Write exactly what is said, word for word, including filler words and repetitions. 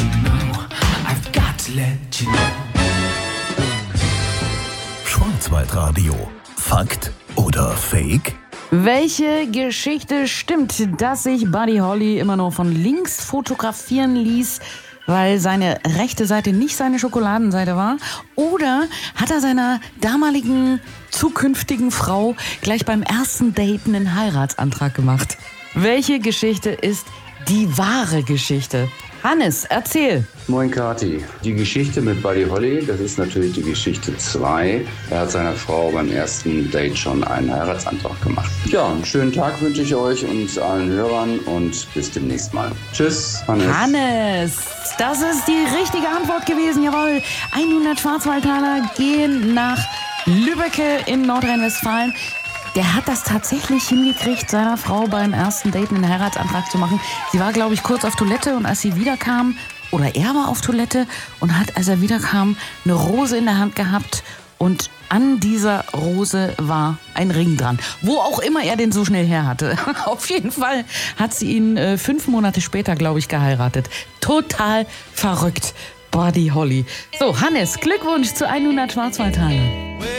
you know. I've got to let you know. Schwarzwaldradio. Fakt oder Fake? Welche Geschichte stimmt, dass sich Buddy Holly immer nur von links fotografieren ließ, weil seine rechte Seite nicht seine Schokoladenseite war? Oder hat er seiner damaligen zukünftigen Frau gleich beim ersten Date einen Heiratsantrag gemacht? Welche Geschichte ist die wahre Geschichte? Hannes, erzähl. Moin Kati. Die Geschichte mit Buddy Holly, das ist natürlich die Geschichte zwei. Er hat seiner Frau beim ersten Date schon einen Heiratsantrag gemacht. Ja, einen schönen Tag wünsche ich euch und allen Hörern und bis demnächst mal. Tschüss, Hannes. Hannes, das ist die richtige Antwort gewesen, jawohl. hundert Schwarzwaldtaler gehen nach Lübbecke in Nordrhein-Westfalen. Der hat das tatsächlich hingekriegt, seiner Frau beim ersten Date einen Heiratsantrag zu machen. Sie war, glaube ich, kurz auf Toilette und als sie wiederkam, oder er war auf Toilette und hat, als er wiederkam, eine Rose in der Hand gehabt und an dieser Rose war ein Ring dran. Wo auch immer er den so schnell her hatte. Auf jeden Fall hat sie ihn äh, fünf Monate später, glaube ich, geheiratet. Total verrückt. Buddy Holly. So, Hannes, Glückwunsch zu hundert Schwarzwaldtaler.